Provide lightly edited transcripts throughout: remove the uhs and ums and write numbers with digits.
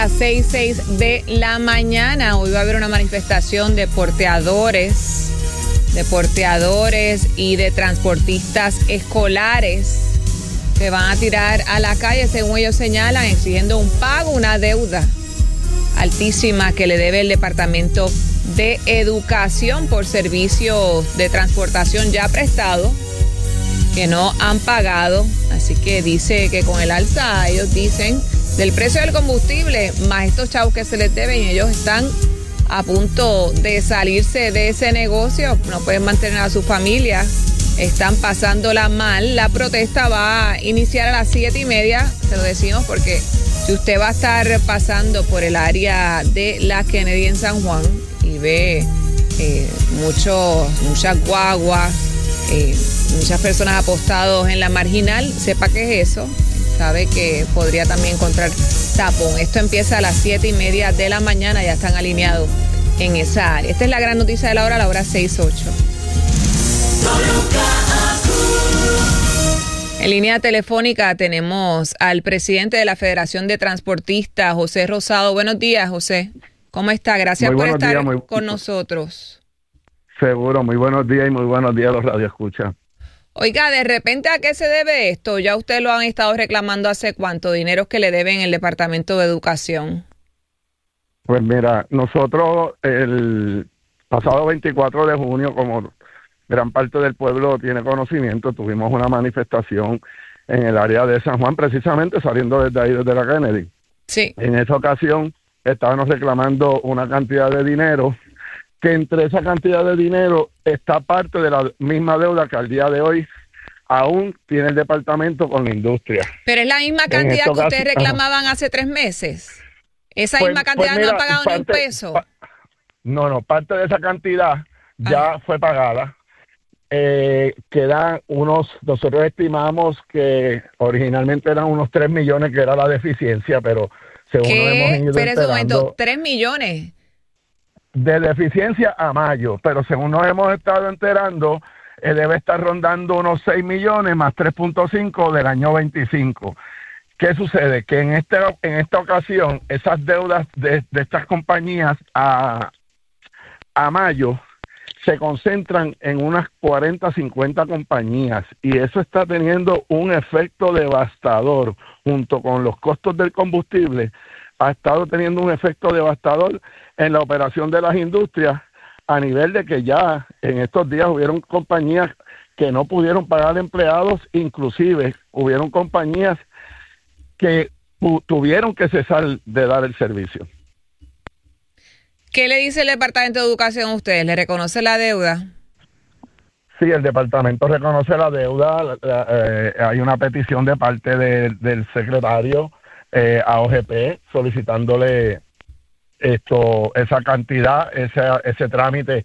Las 6:06 de la mañana. Hoy va a haber una manifestación de porteadores y de transportistas escolares que van a tirar a la calle, según ellos señalan, exigiendo un pago, una deuda altísima que le debe el Departamento de Educación por servicios de transportación ya prestados que no han pagado. Así que dice que con el alza, ellos dicen, del precio del combustible, más estos chavos que se les deben, ellos están a punto de salirse de ese negocio, no pueden mantener a su familia, están pasándola mal. La protesta va a iniciar a las 7:30, se lo decimos porque si usted va a estar pasando por el área de la Kennedy en San Juan y ve muchas guaguas, muchas personas apostados en la marginal, sepa qué es eso. Sabe que podría también encontrar tapón. Esto empieza a las 7:30 de la mañana, ya están alineados en esa área. Esta es la gran noticia de la hora 6:08. En línea telefónica tenemos al presidente de la Federación de Transportistas, José Rosado. Buenos días, José. ¿Cómo está? Gracias por estar con nosotros. Seguro, muy buenos días y muy buenos días a los radioescuchas. Oiga, de repente, ¿a qué se debe esto? Ya ustedes lo han estado reclamando hace cuánto, dinero que le deben el Departamento de Educación. Pues mira, nosotros el pasado 24 de junio, como gran parte del pueblo tiene conocimiento, tuvimos una manifestación en el área de San Juan, precisamente saliendo desde ahí, desde la Kennedy. Sí. En esa ocasión estábamos reclamando una cantidad de dinero, que entre esa cantidad de dinero está parte de la misma deuda que al día de hoy aún tiene el departamento con la industria. Pero es la misma cantidad que ustedes reclamaban hace 3 meses. Esa misma cantidad mira, no han pagado ni un peso. No, parte de esa cantidad ya fue pagada. Quedan nosotros estimamos que originalmente eran unos 3 millones que era la deficiencia, pero según nos hemos ido Espera enterando, un momento, 3 millones. De deficiencia a mayo, pero según nos hemos estado enterando, debe estar rondando unos 6 millones más 3.5 del año 25. ¿Qué sucede? Que en esta ocasión, esas deudas de estas compañías a mayo se concentran en unas 40, 50 compañías y eso está teniendo un efecto devastador junto con los costos del combustible. Ha estado teniendo un efecto devastador en la operación de las industrias a nivel de que ya en estos días hubieron compañías que no pudieron pagar empleados, inclusive hubieron compañías que tuvieron que cesar de dar el servicio. ¿Qué le dice el Departamento de Educación a ustedes? ¿Le reconoce la deuda? Sí, el departamento reconoce la deuda. Hay una petición de parte del secretario a OGP solicitándole esa cantidad, ese trámite.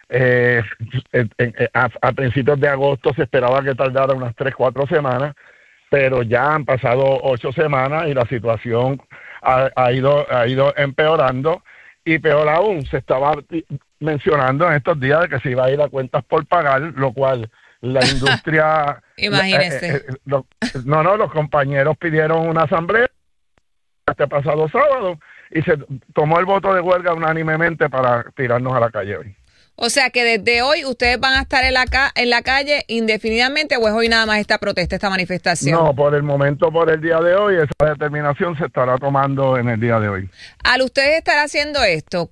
A principios de agosto se esperaba que tardara unas 3-4 semanas, pero ya han pasado 8 semanas y la situación ha ido empeorando. Y peor aún, se estaba mencionando en estos días de que se iba a ir a cuentas por pagar, lo cual la industria... Imagínese. Los compañeros pidieron una asamblea este pasado sábado y se tomó el voto de huelga unánimemente para tirarnos a la calle hoy. O sea que desde hoy ustedes van a estar en la calle indefinidamente, ¿o es hoy nada más esta protesta, esta manifestación? No, por el momento, por el día de hoy, esa determinación se estará tomando en el día de hoy. Al ustedes estar haciendo esto,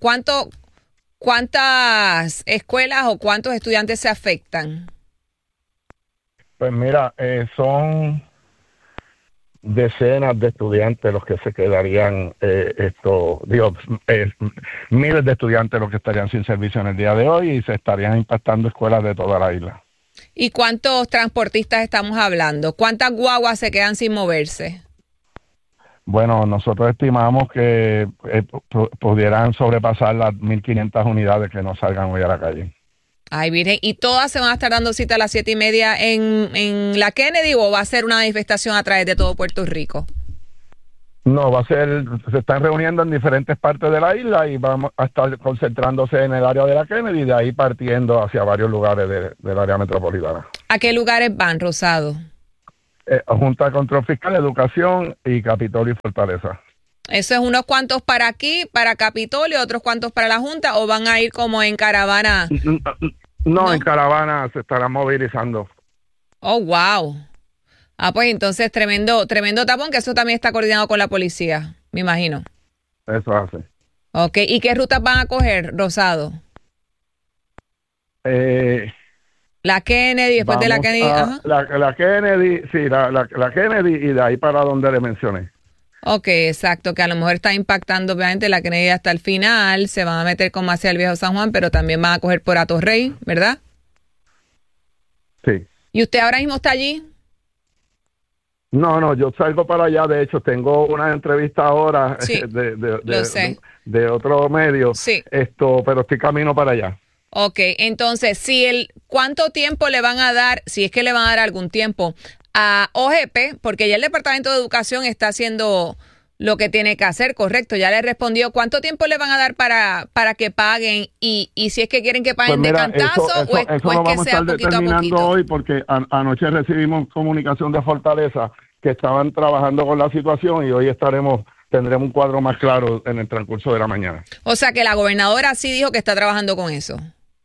¿cuántas escuelas o cuántos estudiantes se afectan? Pues mira, son decenas de estudiantes los que se quedarían, miles de estudiantes los que estarían sin servicio en el día de hoy y se estarían impactando escuelas de toda la isla. ¿Y cuántos transportistas estamos hablando? ¿Cuántas guaguas se quedan sin moverse? Bueno, nosotros estimamos que pudieran sobrepasar las 1.500 unidades que no salgan hoy a la calle. Ay, Virgen, ¿y todas se van a estar dando cita a las 7:30 en la Kennedy o va a ser una manifestación a través de todo Puerto Rico? No, se están reuniendo en diferentes partes de la isla y vamos a estar concentrándose en el área de la Kennedy y de ahí partiendo hacia varios lugares del área metropolitana. ¿A qué lugares van, Rosado? Junta de Control Fiscal, Educación y Capitolio y Fortaleza. ¿Eso es unos cuantos para aquí, para Capitolio, otros cuantos para la Junta, o van a ir como en caravana? No, en caravana se estarán movilizando. Oh, wow. Pues entonces tremendo tapón, que eso también está coordinado con la policía, me imagino. Eso hace. Ok, ¿y qué rutas van a coger, Rosado? La Kennedy, después de la Kennedy. La Kennedy, sí, la Kennedy, y de ahí para donde le mencioné. Ok, exacto, que a lo mejor está impactando obviamente la Kennedy hasta el final, se van a meter como hacia el Viejo San Juan, pero también van a coger por Atorrey, ¿verdad? Sí. ¿Y usted ahora mismo está allí? No, yo salgo para allá, de hecho tengo una entrevista ahora Sí, de otro medio, sí. Pero estoy camino para allá. Ok, entonces, ¿cuánto tiempo le van a dar, si es que le van a dar algún tiempo, a OGP? Porque ya el Departamento de Educación está haciendo lo que tiene que hacer, correcto. Ya le respondió. ¿Cuánto tiempo le van a dar para que paguen? Y si es que quieren que paguen pues mira, de cantazo o es que sea poquito a poquito. Hoy porque anoche recibimos comunicación de Fortaleza que estaban trabajando con la situación, y hoy tendremos un cuadro más claro en el transcurso de la mañana. O sea que la gobernadora sí dijo que está trabajando con eso.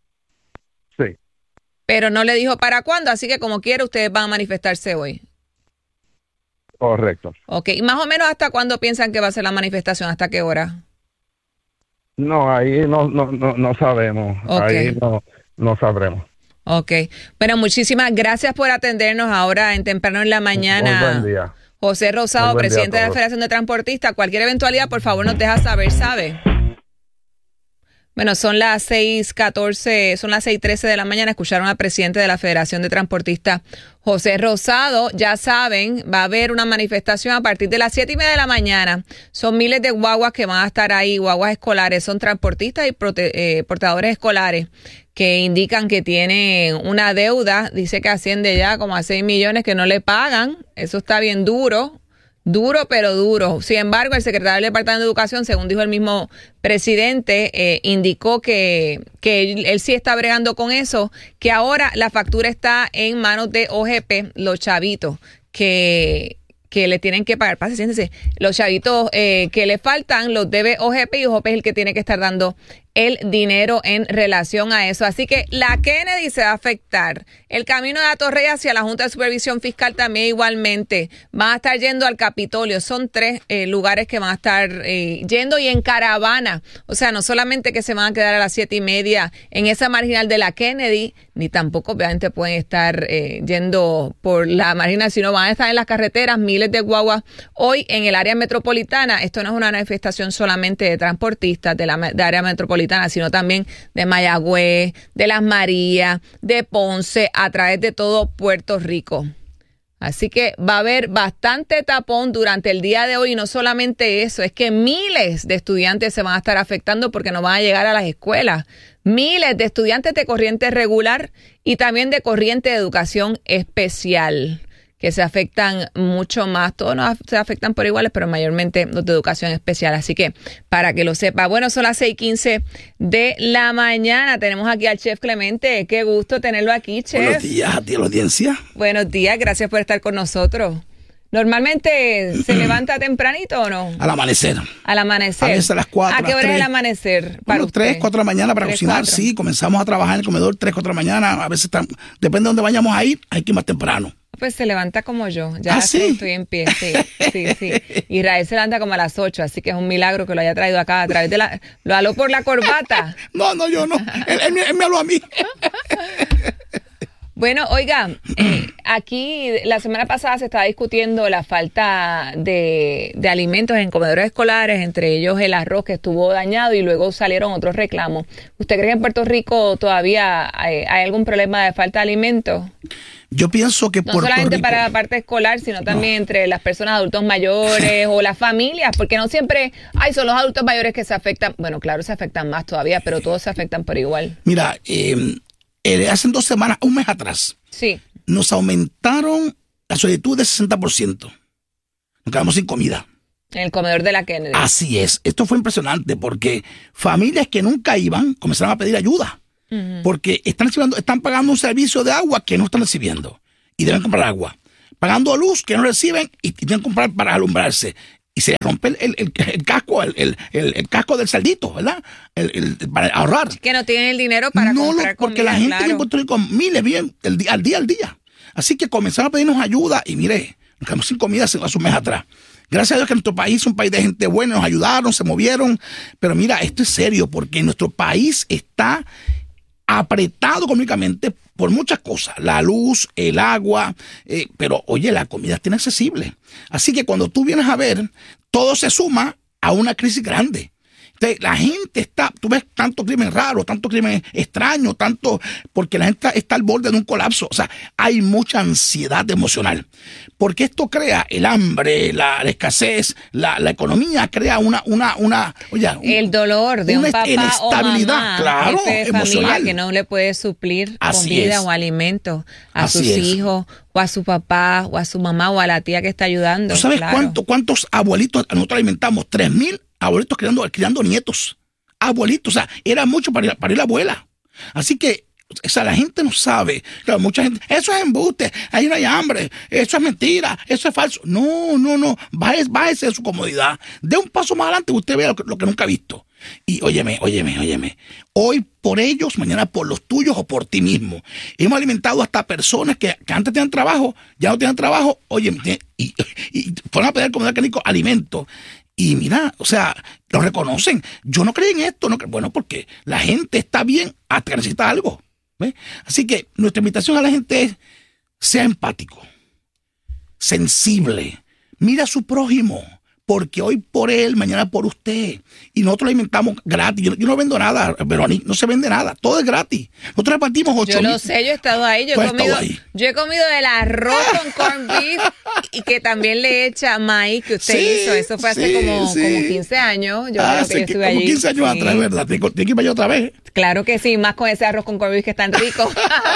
Sí. Pero no le dijo para cuándo, así que como quiera ustedes van a manifestarse hoy. Correcto. Ok, ¿y más o menos hasta cuándo piensan que va a ser la manifestación? ¿Hasta qué hora? No, ahí no sabemos. Okay. Ahí no sabremos. Ok, bueno, muchísimas gracias por atendernos ahora en temprano en la mañana. Muy buen día. José Rosado, presidente de la Federación de Transportistas. Cualquier eventualidad, por favor, nos deja saber, ¿sabe? Bueno, son las 6:14, son las 6:13 de la mañana. Escucharon al presidente de la Federación de Transportistas, José Rosado. Ya saben, va a haber una manifestación a partir de las 7:30 de la mañana. Son miles de guaguas que van a estar ahí, guaguas escolares. Son transportistas y portadores escolares que indican que tienen una deuda. Dice que asciende ya como a 6 millones que no le pagan. Eso está bien duro. Duro, pero duro. Sin embargo, el secretario del Departamento de Educación, según dijo el mismo presidente, indicó que él sí está bregando con eso, que ahora la factura está en manos de OGP, los chavitos que le tienen que pagar. Siéntese, los chavitos que le faltan los debe OGP, y OGP es el que tiene que estar dando el dinero en relación a eso. Así que la Kennedy se va a afectar. El camino de Atorrey hacia la Junta de Supervisión Fiscal también igualmente. Van a estar yendo al Capitolio. Son 3 lugares que van a estar yendo, y en caravana. O sea, no solamente que se van a quedar a las 7:30 en esa marginal de la Kennedy, ni tampoco obviamente pueden estar yendo por la marginal, sino van a estar en las carreteras, miles de guaguas hoy en el área metropolitana. Esto no es una manifestación solamente de transportistas de área metropolitana, sino también de Mayagüez, de Las Marías, de Ponce, a través de todo Puerto Rico. Así que va a haber bastante tapón durante el día de hoy, y no solamente eso, es que miles de estudiantes se van a estar afectando porque no van a llegar a las escuelas. Miles de estudiantes de corriente regular y también de corriente de educación especial, que se afectan mucho más. Todos se afectan por iguales, pero mayormente los de educación especial. Así que para que lo sepa. Bueno, son las 6:15 de la mañana. Tenemos aquí al Chef Clemente. Qué gusto tenerlo aquí, Chef. Buenos días a ti, a la audiencia. Buenos días, gracias por estar con nosotros. ¿Normalmente se levanta tempranito o no? Al amanecer. Al amanecer. A veces a las 4. ¿A qué hora es el amanecer para usted? 3, 4 de la mañana para 3, cocinar. 4. Sí, comenzamos a trabajar en el comedor 3, 4 de la mañana. A veces, depende de dónde vayamos a ir, hay que ir más temprano. Pues se levanta como yo. Ya ¿sí? Estoy en pie. Sí. Israel se levanta como a las 8, así que es un milagro que lo haya traído acá a través de lo aló por la corbata. No, yo no. Él me habló a mí. Bueno, oiga, aquí la semana pasada se estaba discutiendo la falta de alimentos en comedores escolares, entre ellos el arroz que estuvo dañado, y luego salieron otros reclamos. ¿Usted cree que en Puerto Rico todavía hay algún problema de falta de alimentos? Yo pienso que no solamente para la parte escolar, sino también entre las personas adultos mayores o las familias, porque no siempre son los adultos mayores que se afectan. Bueno, claro, se afectan más todavía, pero todos se afectan por igual. Mira, hace 2 semanas, un mes atrás, sí, nos aumentaron la solicitud de 60%. Nos quedamos sin comida. En el comedor de la Kennedy. Así es. Esto fue impresionante porque familias que nunca iban comenzaron a pedir ayuda. Porque están pagando un servicio de agua que no están recibiendo y deben comprar agua, pagando luz que no reciben y tienen que comprar para alumbrarse, y se le rompe el casco, el casco del cerdito, ¿verdad? Para ahorrar. Que no tienen el dinero para comprar porque comida, la gente claro. en Puerto Rico miles bien al día. Así que comenzaron a pedirnos ayuda y mire, nos quedamos sin comida hace un mes atrás. Gracias a Dios que nuestro país es un país de gente buena, nos ayudaron, se movieron. Pero mira, esto es serio porque nuestro país está apretado económicamente por muchas cosas, la luz, el agua, pero oye, la comida está inaccesible. Así que cuando tú vienes a ver, todo se suma a una crisis grande. Entonces, la gente tú ves tanto crimen raro, tanto crimen extraño, porque la gente está al borde de un colapso. O sea, hay mucha ansiedad emocional. Porque esto crea el hambre, la escasez, la economía crea el dolor de un papá inestabilidad, o mamá, claro, jefe de emocional, familia que no le puede suplir comida o alimentos a sus hijos o a su papá o a su mamá o a la tía que está ayudando. ¿Tú sabes cuántos abuelitos nosotros alimentamos? 3,000 abuelitos criando nietos. Abuelitos, o sea, era mucho para ir a la abuela. Así que, o sea, la gente no sabe. Claro, mucha gente, eso es embuste, ahí no hay hambre, eso es mentira, eso es falso. No, bájese de su comodidad. De un paso más adelante usted vea lo que nunca ha visto. Y óyeme. Hoy por ellos, mañana por los tuyos o por ti mismo. Hemos alimentado hasta personas que antes tenían trabajo, ya no tienen trabajo, óyeme, y fueron a pedir como mecánico alimentos. Y mira, o sea, lo reconocen. Yo no creí en esto. Bueno, porque la gente está bien hasta que necesita algo. ¿Ves? Así que nuestra invitación a la gente es: sea empático, sensible, mira a su prójimo, porque hoy por él, mañana por usted. Y nosotros lo alimentamos gratis. Yo no vendo nada, Verónica, no se vende nada, todo es gratis. Nosotros repartimos 8,000. Yo lo sé, yo he estado ahí. Yo he comido el arroz con corned beef y que también le echa maíz que usted hizo. Eso fue hace como 15 años. Yo creo que yo estuve allí. 15 años atrás, ¿verdad? Tiene que ir para allá otra vez. Claro que sí, más con ese arroz con corned beef que es tan rico.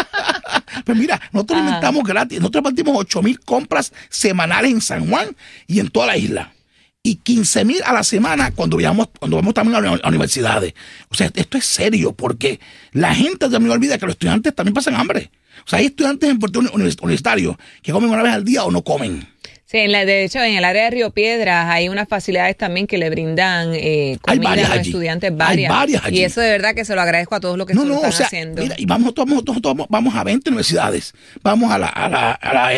Pues mira, nosotros alimentamos gratis. Nosotros repartimos 8,000 compras semanales en San Juan y en toda la isla. Y 15,000 a la semana cuando vamos también a las universidades. O sea, esto es serio porque la gente también olvida que los estudiantes también pasan hambre. O sea, hay estudiantes en Puerto Universitario que comen una vez al día o no comen. Sí, de hecho, en el área de Río Piedras hay unas facilidades también que le brindan comida a los estudiantes, varias. Hay varias allí. Y eso de verdad que se lo agradezco a todos los que lo están haciendo. Mira, y vamos a 20 universidades. Vamos a la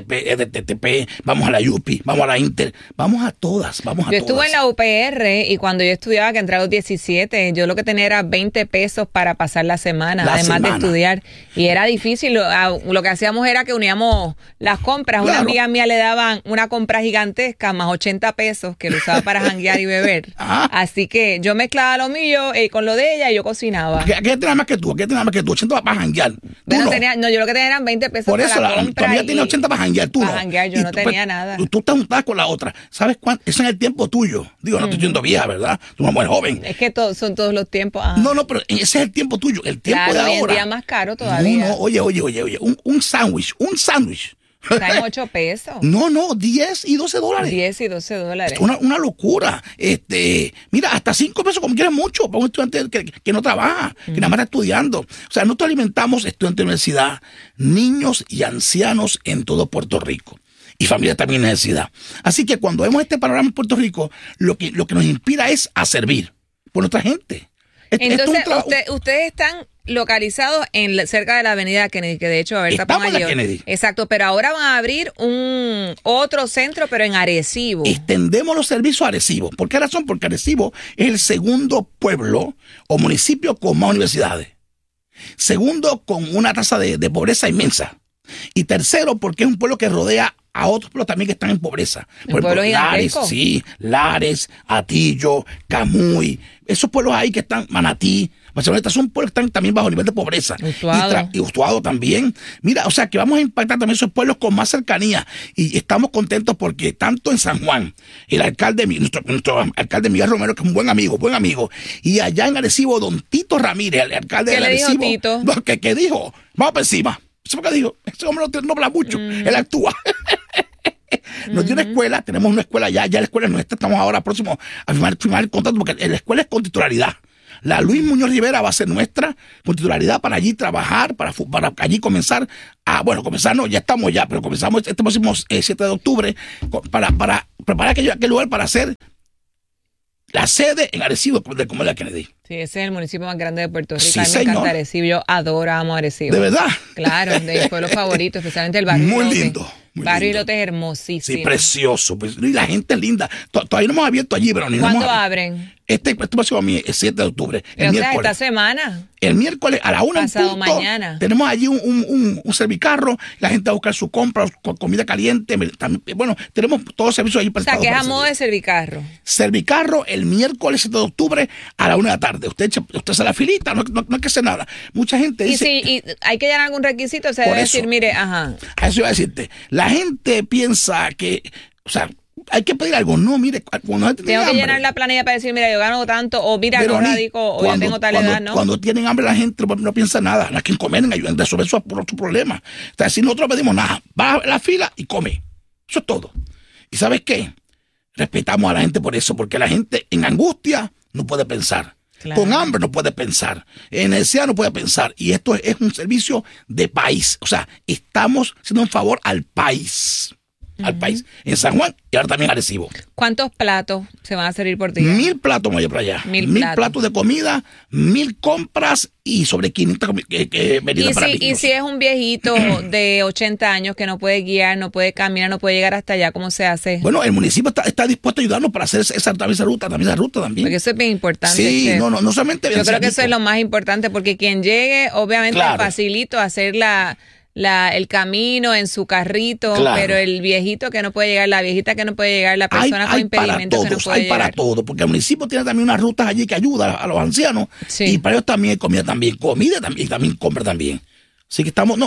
EDTP, vamos a la UPI, vamos a la Inter, vamos a todas, Yo estuve en la UPR y cuando yo estudiaba, que entré a los 17, yo lo que tenía era 20 pesos para pasar la semana, además de estudiar. Y era difícil. Lo que hacíamos era que uníamos las compras. Claro. Una amiga mía le daban una compra gigantesca más 80 pesos que lo usaba para janguear y beber. Así que yo mezclaba lo mío con lo de ella y yo cocinaba. ¿Qué tenía más que tú? 80 para janguear. Yo lo que tenía eran 20 pesos por eso para la compra. Tu amiga tiene 80 para janguear, tú no. Para janguear yo no tenía nada. Tú te juntabas con la otra. ¿Sabes cuánto? Eso en el tiempo tuyo. Digo, no estoy siendo vieja, ¿verdad? Tú eres una mujer joven. Es que son todos los tiempos. No, pero ese es el tiempo tuyo. El tiempo de ahora. Hoy en día más caro todavía. Oye. Un sándwich. Traen 8 pesos. No, 10 y 12 dólares. 10 y 12 dólares. Una locura. Mira, hasta 5 pesos como quieres mucho para un estudiante que no trabaja, que nada más está estudiando. O sea, nosotros alimentamos estudiantes de universidad, niños y ancianos en todo Puerto Rico. Y familias también en necesidad. Así que cuando vemos este panorama en Puerto Rico, lo que nos inspira es a servir por nuestra gente. Entonces, ustedes están localizados cerca de la avenida Kennedy, que de hecho estamos en la Kennedy. Exacto, pero ahora van a abrir otro centro, pero en Arecibo. Extendemos los servicios a Arecibo. ¿Por qué razón? Porque Arecibo es el segundo pueblo o municipio con más universidades. Segundo, con una tasa de pobreza inmensa. Y tercero, porque es un pueblo que rodea a otros pueblos también que están en pobreza. Por ejemplo, Lares, Atillo, Camuy. Esos pueblos ahí que están, Manatí, Barceloneta, son pueblos que están también bajo nivel de pobreza. Y Utuado también. Mira, o sea que vamos a impactar también esos pueblos con más cercanía. Y estamos contentos porque tanto en San Juan, el alcalde, nuestro alcalde Miguel Romero, que es un buen amigo. Y allá en Arecibo, don Tito Ramírez, el alcalde de Arecibo. ¿Qué le dijo Tito? ¿Qué dijo? Vamos por encima. Eso es lo que dijo. Ese hombre no habla mucho. Él actúa. Nos dio una escuela, tenemos una escuela ya la escuela nuestra, estamos ahora próximos a firmar el contrato, porque la escuela es con titularidad. La Luis Muñoz Rivera va a ser nuestra con titularidad para allí trabajar, para allí comenzar ya estamos ya, pero comenzamos este próximo 7 de octubre para preparar aquel lugar para hacer la sede en Arecibo de Comida Kennedy. Sí, ese es el municipio más grande de Puerto Rico. Sí, a mí me señor. encanta Arecibo. Yo amo Arecibo. ¿De verdad? Claro, de mis pueblos favoritos, especialmente el barrio Muy Ilote. lindo. Barrio Ilote es hermosísimo. Sí, precioso. Pues, y la gente es linda. Todavía no hemos abierto allí, pero ni ¿Cuándo abren? Este próximo 7 de octubre. Pero, o sea, esta semana. El miércoles a la 1 Pasado en punto, mañana. tenemos allí un servicarro, la gente va a buscar su compra, comida caliente. Bueno, tenemos todo servicio allí O sea, prestado. que es a modo de servicarro. Servicarro el miércoles 7 de octubre a la 1 de la tarde. Usted hace la filita, no hay que hacer nada. Mucha gente dice... Y hay que llenar algún requisito, se debe decir, mire, ajá. A eso iba a decirte. La gente piensa que, o sea, hay que pedir algo. No, mire, cuando tengo que llenar la planilla para decir, mira, yo gano tanto, o mira, no radico, o yo tengo tal edad, ¿no? Cuando tienen hambre la gente no piensa nada. Las que comen ayudan a resolver su problema. O sea, si nosotros pedimos nada, va a la fila y come. Eso es todo. ¿Y sabes qué? Respetamos a la gente por eso, porque la gente en angustia no puede pensar. Claro. Con hambre no puede pensar, en necesidad no puede pensar, y esto es un servicio de país. O sea, estamos haciendo un favor al país. Al país, en San Juan y ahora también en Arecibo. ¿Cuántos platos se van a servir por día? 1,000 platos vamos a ir para allá. 1,000 platos de comida, 1,000 compras y sobre 500 medidas para niños. Y si es un viejito de 80 años que no puede guiar, no puede caminar, no puede llegar hasta allá, ¿cómo se hace? Bueno, el municipio está dispuesto a ayudarnos para hacer esa ruta también. Porque eso es bien importante. Sí, chef. no solamente... Yo creo que eso es lo más importante, porque quien llegue, obviamente es facilito hacer el camino en su carrito, pero el viejito que no puede llegar, la viejita que no puede llegar, la persona con impedimentos que no puede llegar. Hay para todo, porque el municipio tiene también unas rutas allí que ayudan a los ancianos, y para ellos también hay comida también, y también compra también. Así que estamos,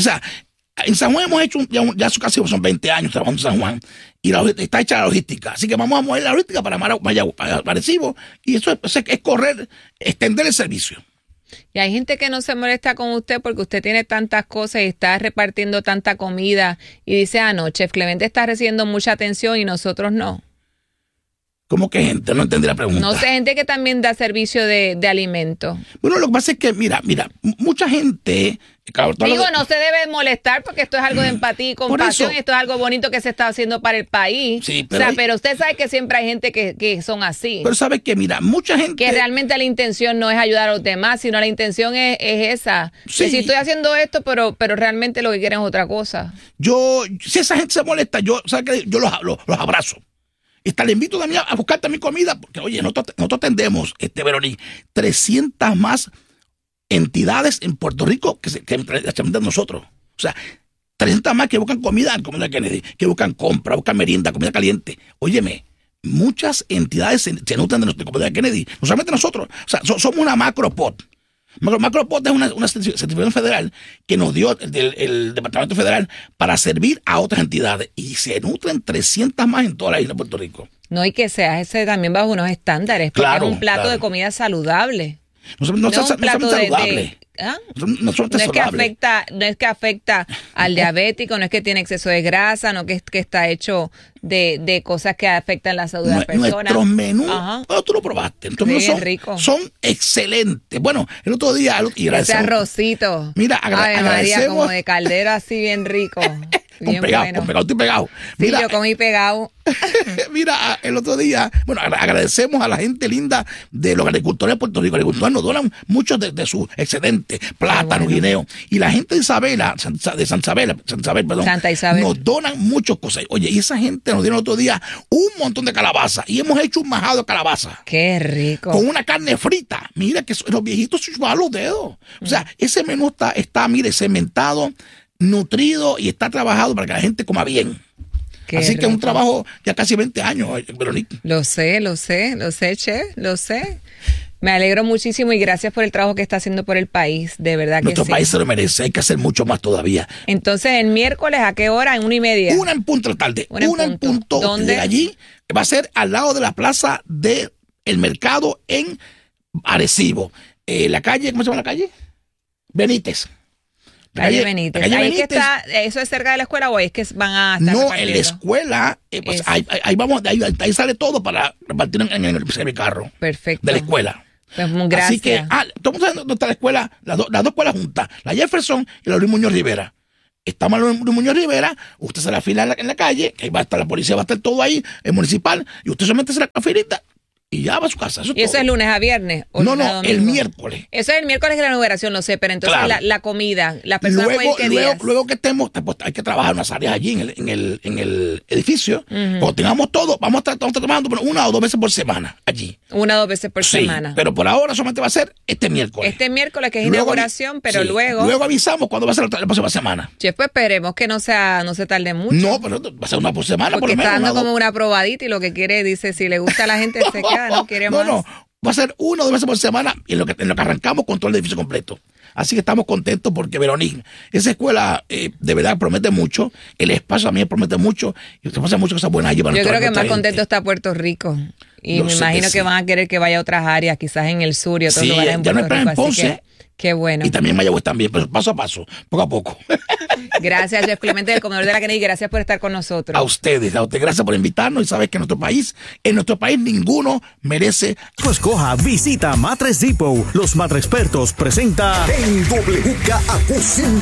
en San Juan hemos hecho ya casi son 20 años trabajando en San Juan, y está hecha la logística, así que vamos a mover la logística para Arecibo, y eso es correr, extender el servicio. Y hay gente que no se molesta con usted porque usted tiene tantas cosas y está repartiendo tanta comida y dice, no, Chef Clemente está recibiendo mucha atención y nosotros no. ¿Cómo que gente? No entendí la pregunta. No sé, gente que también da servicio de alimentos. Bueno, lo que pasa es que, mira, mucha gente... Digo, no se debe molestar porque esto es algo de empatía y compasión, esto es algo bonito que se está haciendo para el país. Sí, pero usted sabe que siempre hay gente que son así. Pero sabe que, mira, mucha gente... Que realmente la intención no es ayudar a los demás, sino la intención es esa. Sí. Que si estoy haciendo esto, pero realmente lo que quieren es otra cosa. Si esa gente se molesta, yo los abrazo. Le invito también a buscar también comida, porque, oye, nosotros atendemos, Verónica, 300 más entidades en Puerto Rico que atendemos nosotros. O sea, 300 más que buscan comida en Comida Kennedy, que buscan compra, buscan merienda, comida caliente. Óyeme, muchas entidades se nutren de nuestra Comida Kennedy, no solamente nosotros. O sea, somos una macropod. Macropod es una certificación federal que nos dio el Departamento Federal para servir a otras entidades, y se nutren 300 más en toda la isla de Puerto Rico. No, y que sea ese también bajo unos estándares, porque es un plato de comida saludable. No es un plato saludable. No es que afecta al diabético, no es que tiene exceso de grasa, no que está hecho de cosas que afectan la salud de la persona. Nuestros menús, tú lo probaste, son excelentes. Bueno, el otro día... Ese arrocito. Mira, agradecemos. María, como de caldero así bien rico. Con pegado, estoy pegado. Mira, sí, yo comí pegado. Mira, el otro día, agradecemos a la gente linda de los agricultores de Puerto Rico. Los agricultores nos donan muchos de sus excedentes, plátano, guineo. Y la gente de Santa Isabel, nos donan muchas cosas. Oye, y esa gente nos dieron el otro día un montón de calabaza. Y hemos hecho un majado de calabaza. ¡Qué rico! Con una carne frita. Mira que los viejitos se chupan los dedos. O sea, ese menú está, mire, cementado, nutrido y está trabajado para que la gente coma bien. Así que es un trabajo ya casi 20 años, Verónica. Lo sé, Chef, lo sé. Me alegro muchísimo y gracias por el trabajo que está haciendo por el país, de verdad que Nuestro país se lo merece, hay que hacer mucho más todavía. Entonces, ¿el miércoles a qué hora? ¿En 1:30? 1 en punto de la tarde. 1 en punto. ¿Dónde? De allí va a ser al lado de la plaza del mercado en Arecibo. La calle, ¿cómo se llama la calle? Benítez. Calle Benítez. Ahí es que está, ¿eso es cerca de la escuela o es que van a estar No, en la escuela, ahí sale todo para repartir en el carro. Perfecto. De la escuela. Pues, gracias. Así que, todo el mundo sabe dónde está la escuela, las dos escuelas juntas, la Jefferson y la Luis Muñoz Rivera. Estamos en Luis Muñoz Rivera, usted se la fila en la calle, que ahí va a estar la policía, va a estar todo ahí, el municipal, y usted solamente se la filita y ya va a su casa. ¿Y eso es lunes a viernes? No, el miércoles. Eso es el miércoles de la numeración, no sé, pero entonces claro. la comida, las personas pueden ir ¿qué días? Luego que estemos, pues, hay que trabajar unas áreas allí en el edificio. Cuando tengamos todo, vamos a estar trabajando 1 o 2 veces por semana allí. 1 o 2 veces por semana. Pero por ahora solamente va a ser este miércoles. Este miércoles que es inauguración, pero luego... Luego avisamos cuándo va a ser la próxima semana. Pues esperemos que no se tarde mucho. No, pero va a ser una por semana por lo menos. Porque está dando como una probadita y lo que quiere, dice, si le gusta a la gente se queda, no quiere más. No, va a ser 1 o 2 veces por semana en lo que arrancamos con todo el edificio completo. Así que estamos contentos porque, Verónica, esa escuela de verdad promete mucho, el espacio también promete mucho y usted pasa muchas cosas buenas allí para Yo creo que más gente. contento está Puerto Rico y me imagino que van a querer que vaya a otras áreas, quizás en el sur y otros lugares en Puerto Rico. En Ponce, qué bueno. Y también Mayagüez también, pero paso a paso, poco a poco. Gracias, Jeff Clemente, del comedor de la Kennedy, gracias por estar con nosotros. A usted, gracias por invitarnos y sabes que en nuestro país ninguno merece. Pues coja, visita Matres Depot. Los Matrexpertos presenta en WKAQ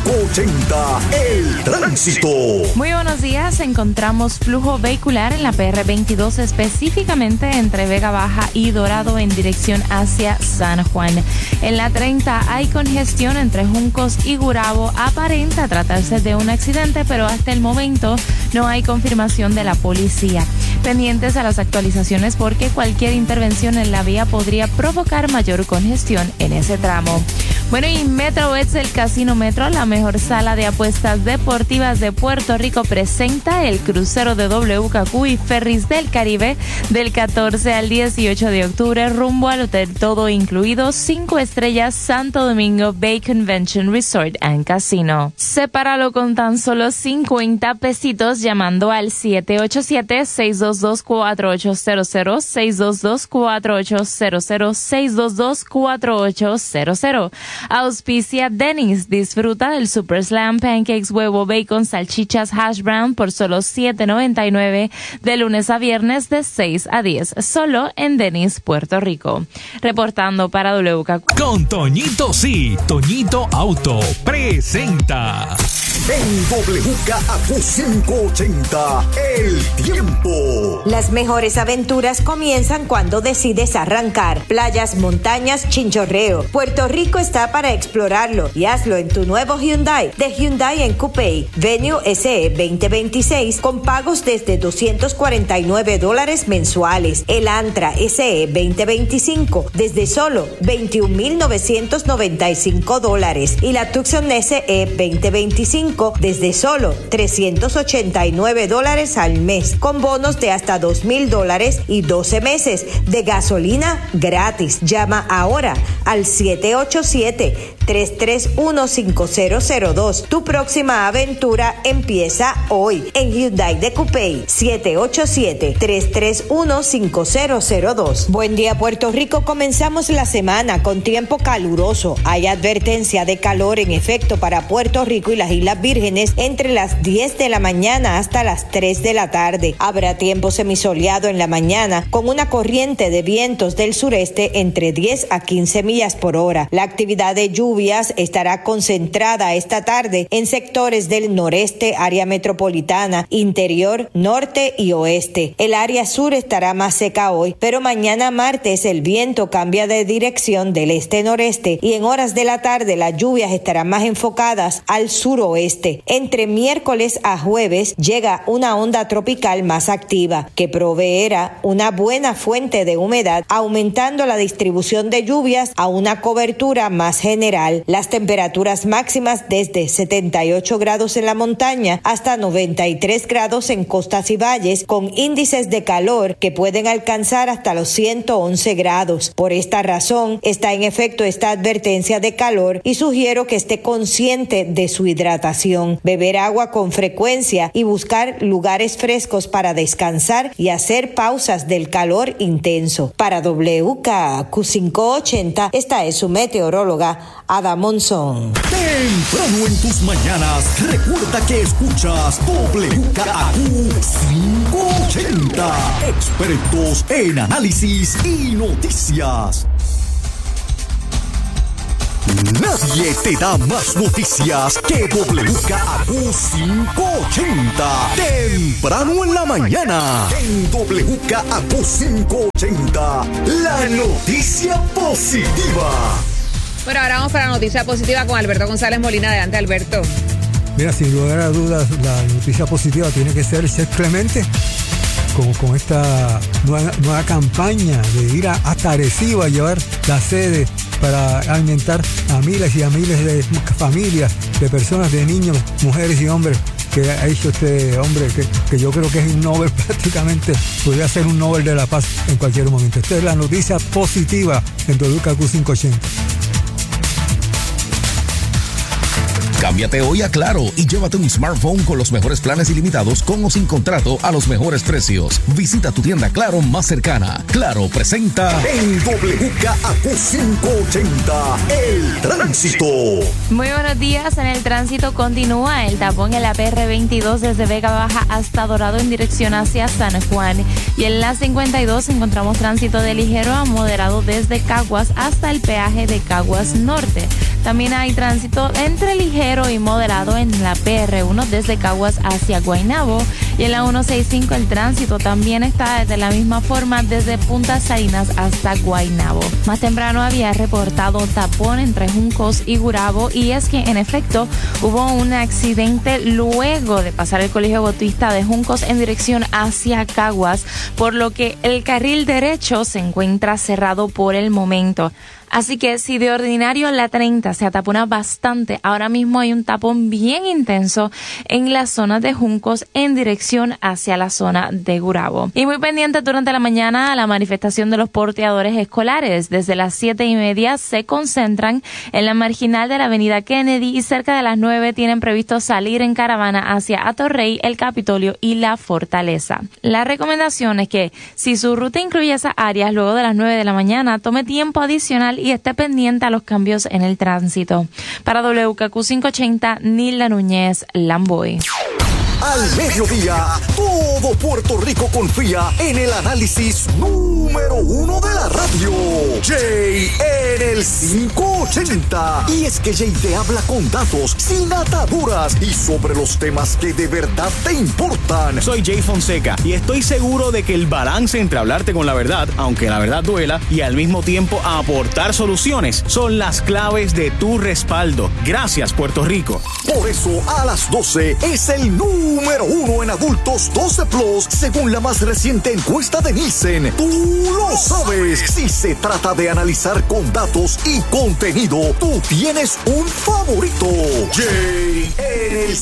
580 El Tránsito. Muy buenos días, encontramos flujo vehicular en la PR 22, específicamente entre Vega Baja y Dorado en dirección hacia San Juan. En la 30 hay congestión entre Juncos y Gurabo, aparenta tratarse de un accidente, pero hasta el momento no hay confirmación de la policía. Pendientes a las actualizaciones porque cualquier intervención en la vía podría provocar mayor congestión en ese tramo. Bueno, y MetroBets, el Casino Metro, la mejor sala de apuestas deportivas de Puerto Rico, presenta el crucero de WKQ y Ferries del Caribe del 14 al 18 de octubre rumbo al hotel todo incluido 5 estrellas Santo Domingo Bay Convention Resort and Casino. Sepáralo con tan solo 50 pesitos llamando al 787-622-4800, 622-4800, 622-4800. Auspicia Denny's. Disfruta del Super Slam Pancakes, huevo, bacon, salchichas, hash brown por solo $7.99 de lunes a viernes de 6 a 10, solo en Denny's, Puerto Rico. Reportando para WKQ. Con Toñito sí, Toñito Auto presenta. En WKAQ 580 El Tiempo. Las mejores aventuras comienzan cuando decides arrancar. Playas, montañas, chinchorreo. Puerto Rico está para explorarlo y hazlo en tu nuevo Hyundai de Hyundai en Coupé. Venue SE 2026 con pagos desde $249 mensuales. El Antra SE 2025 desde solo $21,995 y la Tucson SE 2025 desde solo $389 al mes con bonos de hasta $2,000 y 12 meses de gasolina gratis. Llama ahora al 787-331-5002. Tu próxima aventura empieza hoy en Hyundai de Coupé. 787-331-5002. Buen día, Puerto Rico. Comenzamos la semana con tiempo caluroso. Hay advertencia de calor en efecto para Puerto Rico y las Islas Vírgenes entre las 10 de la mañana hasta las 3 de la tarde. Habrá tiempo semisoleado en la mañana con una corriente de vientos del sureste entre 10 a 15 millas por hora. La actividad de lluvias estará concentrada esta tarde en sectores del noreste, área metropolitana, interior, norte y oeste. El área sur estará más seca hoy, pero mañana martes el viento cambia de dirección del este-noreste y en horas de la tarde las lluvias estarán más enfocadas al suroeste. Entre miércoles a jueves llega una onda tropical más activa que proveerá una buena fuente de humedad, aumentando la distribución de lluvias a una cobertura más general. Las temperaturas máximas desde 78 grados en la montaña hasta 93 grados en costas y valles, con índices de calor que pueden alcanzar hasta los 111 grados. Por esta razón está en efecto esta advertencia de calor y sugiero que esté consciente de su hidratación. Beber agua con frecuencia y buscar lugares frescos para descansar y hacer pausas del calor intenso. Para WKAQ 580, esta es su meteoróloga Ada Monzón. Temprano en tus mañanas, recuerda que escuchas WKAQ 580. Expertos en análisis y noticias. Nadie te da más noticias que WKAQ 580. Temprano en la mañana. En WKAQ 580. La noticia positiva. Bueno, ahora vamos para la noticia positiva con Alberto González Molina. Adelante, Alberto. Mira, sin lugar a dudas, la noticia positiva tiene que ser Chef Clemente, con esta nueva campaña de ir hasta Arecibo a llevar la sede para alimentar a miles y a miles de familias, de personas, de niños, mujeres y hombres, que ha hecho este hombre que yo creo que es un Nobel prácticamente, podría ser un Nobel de la Paz en cualquier momento. Esta es la noticia positiva en WKAQ 580. Cámbiate hoy a Claro y llévate un smartphone con los mejores planes ilimitados con o sin contrato a los mejores precios. Visita tu tienda Claro más cercana. Claro presenta en WKAQ 580 el tránsito. Muy buenos días. En el tránsito continúa el tapón en la PR22 desde Vega Baja hasta Dorado en dirección hacia San Juan. Y en la 52 encontramos tránsito de ligero a moderado desde Caguas hasta el peaje de Caguas Norte. También hay tránsito entre ligero y moderado en la PR1 desde Caguas hacia Guaynabo. Y en la 165 el tránsito también está de la misma forma desde Punta Salinas hasta Guaynabo. Más temprano había reportado tapón entre Juncos y Gurabo, y es que en efecto hubo un accidente luego de pasar el Colegio Bautista de Juncos en dirección hacia Caguas, por lo que el carril derecho se encuentra cerrado por el momento. Así que si de ordinario la 30 se atapona bastante, ahora mismo hay un tapón bien intenso en la zona de Juncos en dirección hacia la zona de Gurabo. Y muy pendiente durante la mañana a la manifestación de los porteadores escolares. Desde las 7:30 se concentran en la marginal de la avenida Kennedy y cerca de las 9 tienen previsto salir en caravana hacia Atorrey, el Capitolio y la Fortaleza. La recomendación es que si su ruta incluye esas áreas luego de las 9 de la mañana, tome tiempo adicional y esté pendiente a los cambios en el tránsito. Para WKAQ 580, Nilda Núñez, Lamboy. Al mediodía, todo Puerto Rico confía en el análisis número 1 de la radio. Jay en el 580. Y es que Jay te habla con datos, sin ataduras y sobre los temas que de verdad te importan. Soy Jay Fonseca y estoy seguro de que el balance entre hablarte con la verdad, aunque la verdad duela, y al mismo tiempo aportar soluciones son las claves de tu respaldo. Gracias, Puerto Rico. Por eso, a las 12 es el número 1 en adultos 12 plus, según la más reciente encuesta de Nielsen. Tú lo sabes. Si se trata de analizar con datos y contenido, tú tienes un favorito. Jay en el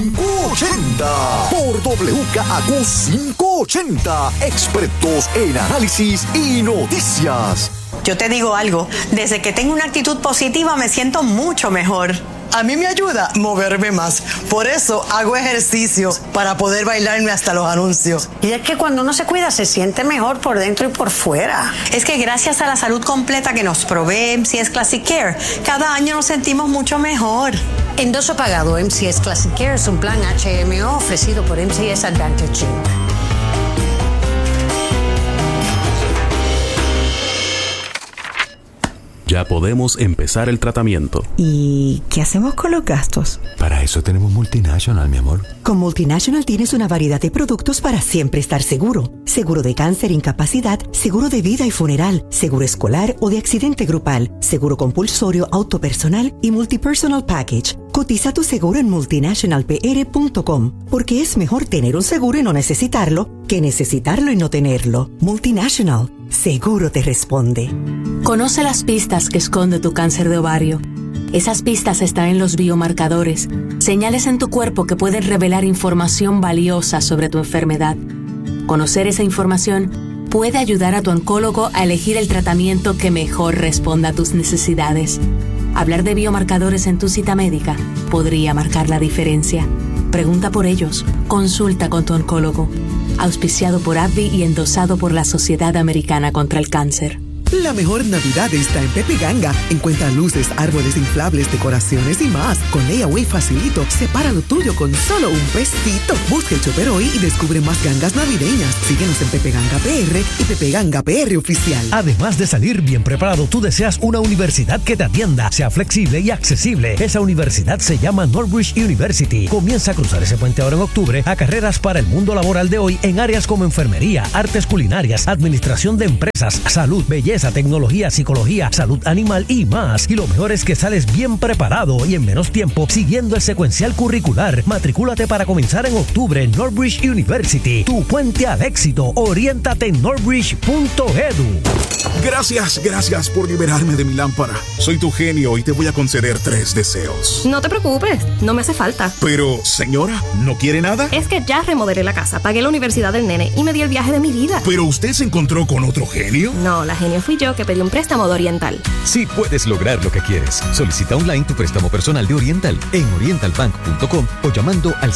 580 por WKAQ 580, expertos en análisis y noticias. Yo te digo algo, desde que tengo una actitud positiva me siento mucho mejor. A mí me ayuda moverme más. Por eso hago ejercicio, para poder bailarme hasta los anuncios. Y es que cuando uno se cuida se siente mejor por dentro y por fuera. Es que gracias a la salud completa que nos provee MCS Classic Care, cada año nos sentimos mucho mejor. Endoso pagado MCS Classic Care es un plan HMO ofrecido por MCS Advantage. Ya podemos empezar el tratamiento. ¿Y qué hacemos con los gastos? Para eso tenemos Multinational, mi amor. Con Multinational tienes una variedad de productos para siempre estar seguro. Seguro de cáncer, incapacidad, seguro de vida y funeral, seguro escolar o de accidente grupal, seguro compulsorio, auto personal y multipersonal package. Cotiza tu seguro en multinationalpr.com, porque es mejor tener un seguro y no necesitarlo que necesitarlo y no tenerlo. Multinational, seguro te responde. Conoce las pistas que esconde tu cáncer de ovario. Esas pistas están en los biomarcadores, señales en tu cuerpo que pueden revelar información valiosa sobre tu enfermedad. Conocer esa información puede ayudar a tu oncólogo a elegir el tratamiento que mejor responda a tus necesidades. Hablar de biomarcadores en tu cita médica podría marcar la diferencia. Pregunta por ellos. Consulta con tu oncólogo. Auspiciado por AbbVie y endosado por la Sociedad Americana contra el Cáncer. La mejor Navidad está en Pepe Ganga. Encuentra luces, árboles inflables, decoraciones y más. Con Layaway facilito, separa lo tuyo con solo un pesito. Busca el Chopper hoy y descubre más gangas navideñas. Síguenos en Pepe Ganga PR y Pepe Ganga PR Oficial. Además de salir bien preparado, tú deseas una universidad que te atienda, sea flexible y accesible. Esa universidad se llama Northbridge University. Comienza a cruzar ese puente ahora en octubre a carreras para el mundo laboral de hoy en áreas como enfermería, artes culinarias, administración de empresas, salud, belleza, tecnología, psicología, salud animal y más. Y lo mejor es que sales bien preparado y en menos tiempo siguiendo el secuencial curricular. Matricúlate para comenzar en octubre en Northbridge University. Tu puente al éxito. Oriéntate en northbridge.edu. Gracias por liberarme de mi lámpara. Soy tu genio y te voy a conceder 3 deseos. No te preocupes, no me hace falta. Pero, señora, ¿no quiere nada? Es que ya remodelé la casa, pagué la universidad del nene y me di el viaje de mi vida. ¿Pero usted se encontró con otro genio? No, la genio fui yo que pedí un préstamo de Oriental. Sí puedes lograr lo que quieres. Solicita online tu préstamo personal de Oriental en orientalbank.com o llamando al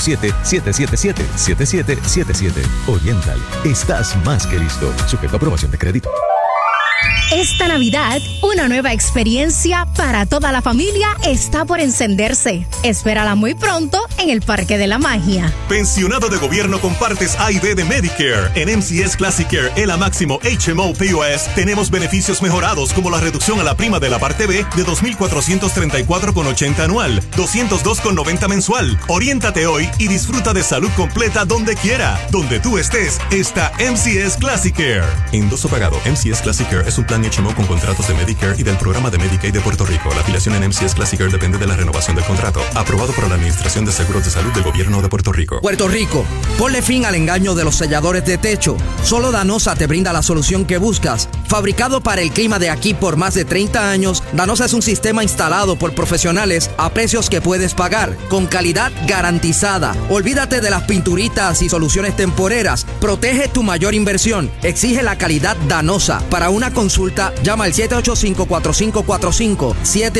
787-777-7777. Oriental, estás más que listo. Sujeto a aprobación de crédito. Esta Navidad, una nueva experiencia para toda la familia está por encenderse. Espérala muy pronto en el Parque de la Magia. Pensionado de gobierno con partes A y B de Medicare. En MCS Classic Care, ELA Máximo HMO POS, tenemos beneficios mejorados como la reducción a la prima de la parte B de $2,434,80 anual, $202,90 mensual. Oriéntate hoy y disfruta de salud completa donde quiera. Donde tú estés, está MCS Classic Care. Endoso pagado. MCS Classic Care es un plan HMO con contratos de Medicare y del programa de Medicaid de Puerto Rico. La afiliación en MCS Classic Care depende de la renovación del contrato. Aprobado por la Administración de Seguros de Salud del Gobierno de Puerto Rico. Puerto Rico, ponle fin al engaño de los selladores de techo. Solo Danosa te brinda la solución que buscas. Fabricado para el clima de aquí por más de 30 años, Danosa es un sistema instalado por profesionales a precios que puedes pagar, con calidad garantizada. Olvídate de las pinturitas y soluciones temporeras. Protege tu mayor inversión. Exige la calidad Danosa. Para una consulta, llama al 785-4545,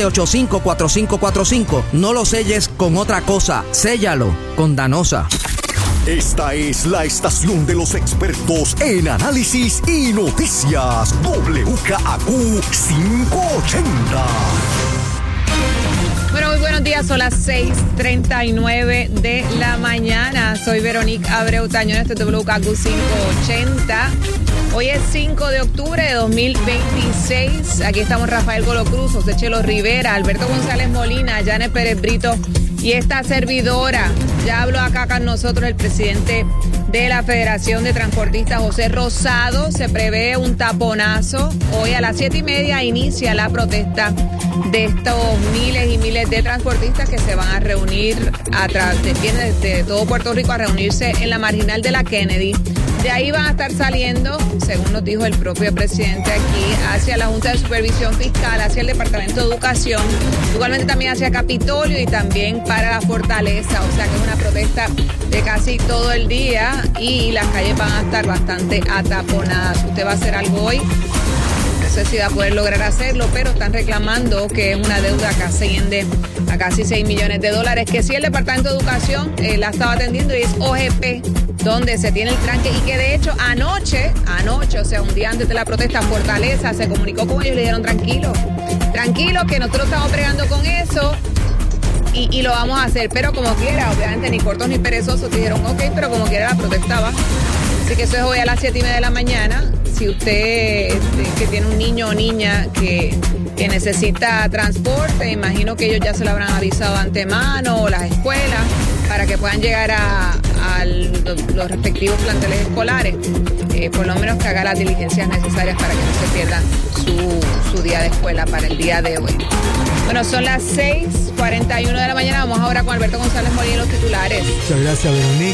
785-4545. No lo selles con otra cosa, séllalo con Danosa. Esta es la estación de los expertos en análisis y noticias. WKAQ 580. Bueno, muy buenos días, son las 6:39 de la mañana. Soy Veronique Abreu Tañón, este es WKAQ 580. Hoy es 5 de octubre de 2026. Aquí estamos Rafael Golo Cruz, José Chelo Rivera, Alberto González Molina, Janet Pérez Brito y esta servidora. Ya habló acá con nosotros el presidente de la Federación de Transportistas, José Rosado. Se prevé un taponazo. Hoy a las 7:30 inicia la protesta de estos miles y miles de transportistas que se van a reunir vienen desde todo Puerto Rico a reunirse en la marginal de la Kennedy. De ahí van a estar saliendo, según nos dijo el propio presidente aquí, hacia la Junta de Supervisión Fiscal, hacia el Departamento de Educación, igualmente también hacia Capitolio y también para la Fortaleza. O sea que es una protesta de casi todo el día y las calles van a estar bastante ataponadas. ¿Usted va a hacer algo hoy? No sé si va a poder lograr hacerlo, pero están reclamando que es una deuda que asciende a casi $6 millones, que sí el Departamento de Educación la estaba atendiendo y es OGP, donde se tiene el tranque y que de hecho anoche, o sea, un día antes de la protesta, Fortaleza se comunicó con ellos y le dijeron tranquilo, que nosotros estamos bregando con eso y lo vamos a hacer, pero como quiera, obviamente ni cortos ni perezosos dijeron ok, pero como quiera la protesta va. Así que eso es hoy a las 7:30 de la mañana. Si usted que tiene un niño o niña que necesita transporte, imagino que ellos ya se lo habrán avisado de antemano, o las escuelas, para que puedan llegar a los respectivos planteles escolares, por lo menos que haga las diligencias necesarias para que no se pierda su día de escuela para el día de hoy. Bueno, son las 6:41 de la mañana. Vamos ahora con Alberto González Molina y los titulares. Muchas gracias, Veronique.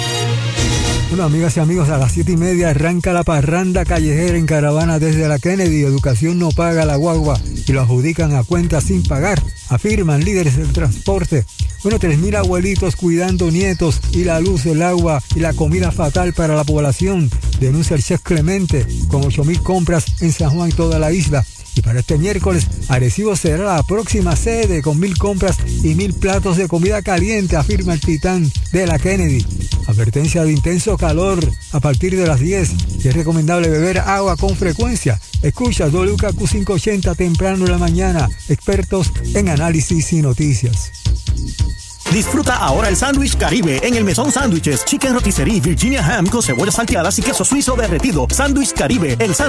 Bueno, amigas y amigos, a las 7:30 arranca la parranda callejera en caravana desde la Kennedy. Educación no paga la guagua y lo adjudican a cuentas sin pagar, afirman líderes del transporte. Bueno, 3,000 abuelitos cuidando nietos y la luz, el agua y la comida fatal para la población, denuncia el chef Clemente, con 8,000 compras en San Juan y toda la isla. Y para este miércoles, Arecibo será la próxima sede con 1,000 compras y 1,000 platos de comida caliente, afirma el titán de la Kennedy. Advertencia de intenso calor a partir de las 10 y es recomendable beber agua con frecuencia. Escucha WKQ 580 temprano en la mañana, expertos en análisis y noticias. Disfruta ahora el sándwich Caribe en el Mesón Sándwiches, chicken rotisserie Virginia ham con cebollas salteadas y queso suizo derretido. Sándwich Caribe, el sándwich